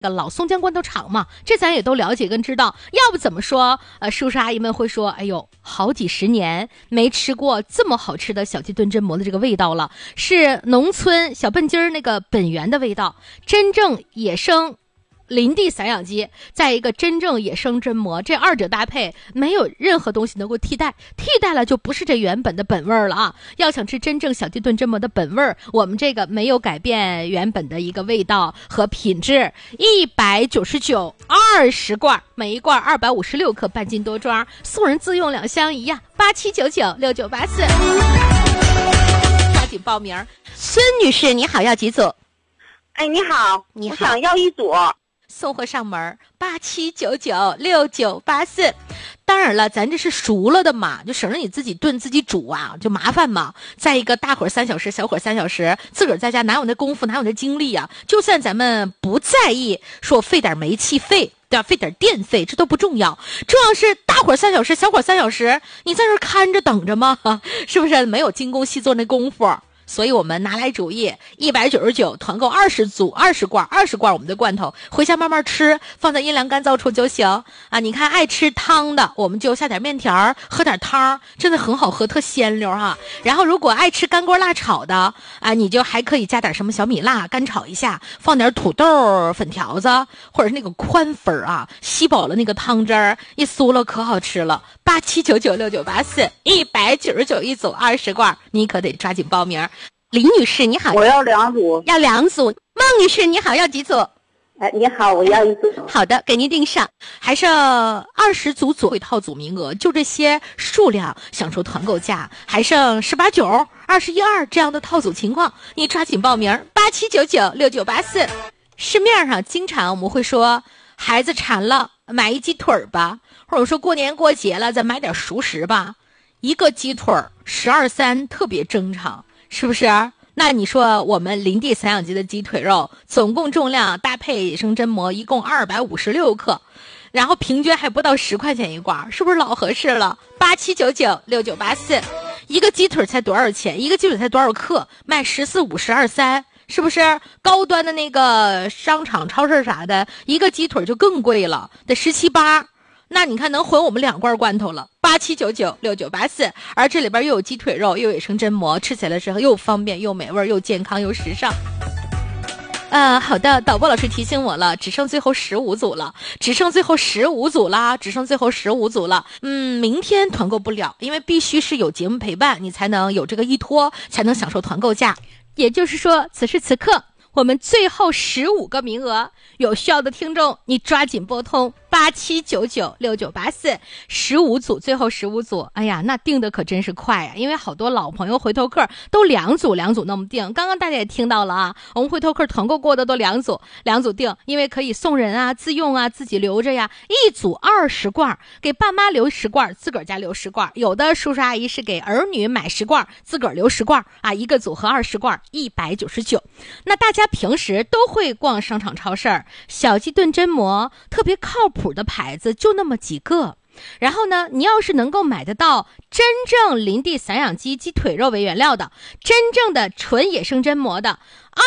老松江罐头厂嘛，这咱也都了解跟知道。要不怎么说叔叔阿姨们会说，哎呦，好几十年没吃过这么好吃的小鸡炖榛蘑的这个味道了，是农村小笨鸡儿那个本源的味道，真正野生林地散养鸡，再一个真正野生榛蘑，这二者搭配没有任何东西能够替代了就不是这原本的本味了啊！要想吃真正小鸡炖榛蘑的本味，我们这个没有改变原本的一个味道和品质，199 20罐，每一罐256克，半斤多装，送人自用2相1呀，8799 6984，抓紧报名。孙女士你好，要几组？ 哎，你好，我想要1组。 送货上门，8799 6984。当然了，咱这是熟了的嘛，就省着你自己炖自己煮啊，就麻烦嘛。再一个，大火3小时，小火3小时，自个儿在家哪有那功夫，哪有那精力啊？就算咱们不在意，说费点煤气费，对吧？费点电费，这都不重要，重要是大火3小时，小火3小时，你在这看着等着吗？是不是没有精工细作那功夫？所以我们拿来主意，199团购20组，20罐我们的罐头，回家慢慢吃，放在阴凉干燥处就行啊。你看爱吃汤的，我们就下点面条，喝点汤，真的很好喝，特鲜溜哈。然后如果爱吃干锅辣炒的啊，你就还可以加点什么小米辣干炒一下，放点土豆粉条子，或者是那个宽粉啊，吸饱了那个汤汁儿，一酥了可好吃了。8799 6984 199一组20罐，你可得抓紧报名。李女士你好， 我要2组。 要2组。孟女士你好，要几组？ 你好，我要1组。 好的，给您订上，还剩20组左右套组名额，就这些数量，享受团购价，还剩18.9、21.2这样的套组情况，你抓紧报名。8799 6984。市面上经常我们会说，孩子馋了，买一鸡腿吧，或者说过年过节了，再买点熟食吧。一个鸡腿12、3特别正常，是不是？那你说我们林地散养鸡的鸡腿肉，总共重量搭配野生榛蘑一共256克，然后平均还不到10块钱一罐，是不是老合适了？8799 6984。一个鸡腿才多少钱？一个鸡腿才多少克？卖14、5、12、3。是不是高端的那个商场超市啥的，一个鸡腿就更贵了，得17、8。那你看能混我们2罐罐头了，8799 6984。而这里边又有鸡腿肉，又有野生榛蘑，吃起来的时候又方便又美味又健康又时尚。好的，导播老师提醒我了，只剩最后15组了，只剩最后15组了。明天团购不了，因为必须是有节目陪伴，你才能有这个依托，才能享受团购价。也就是说，此时此刻我们最后15个名额，有需要的听众你抓紧拨通8799 6984。15组，最后15组。哎呀，那订的可真是快啊，因为好多老朋友回头客都2组那么订。刚刚大家也听到了啊，我们回头客团购过的都2组订，因为可以送人啊，自用啊，自己留着呀。一组20罐，给爸妈留10罐，自个儿家留10罐。有的叔叔阿姨是给儿女买10罐，自个儿留10罐啊，一个组合20罐，199。那大家平时都会逛商场超市，小鸡炖榛蘑特别靠谱的牌子就那么几个。然后呢，你要是能够买得到真正林地散养鸡鸡腿肉为原料的，真正的纯野生榛蘑的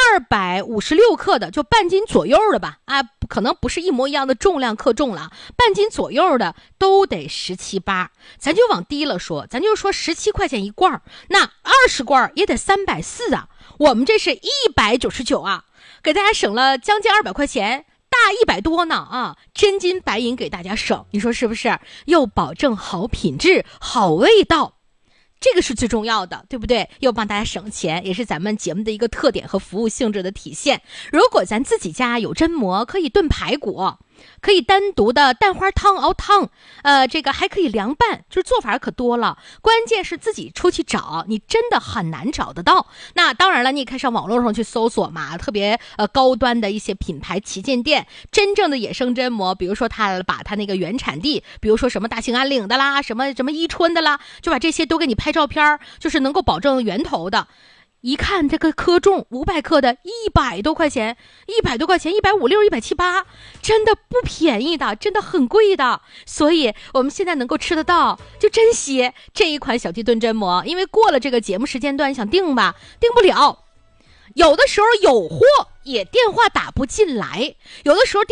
256克的，就半斤左右的吧，可能不是一模一样的重量克重了，半斤左右的都得17、8。咱就往低了说，咱就说17块钱一罐，那20罐也得340啊。我们这是199啊，给大家省了将近200块钱，大100多呢啊！真金白银给大家省，你说是不是？又保证好品质、好味道，这个是最重要的，对不对？又帮大家省钱，也是咱们节目的一个特点和服务性质的体现。如果咱自己家有榛蘑，可以炖排骨，可以单独的蛋花汤熬汤，这个还可以凉拌，就是做法可多了。关键是自己出去找，你真的很难找得到。那当然了，你也可以上网络上去搜索嘛，特别高端的一些品牌旗舰店，真正的野生榛蘑，比如说他把他那个原产地，比如说什么大兴安岭的啦，什么伊春的啦，就把这些都给你拍照片，就是能够保证源头的。一看这个克重500克的100多块钱，150、170、178，真的不便宜的，真的很贵的。所以我们现在能够吃得到，就珍惜这一款小鸡炖榛蘑。因为过了这个节目时间段，想订吧，订不了。有的时候有货也电话打不进来，有的时候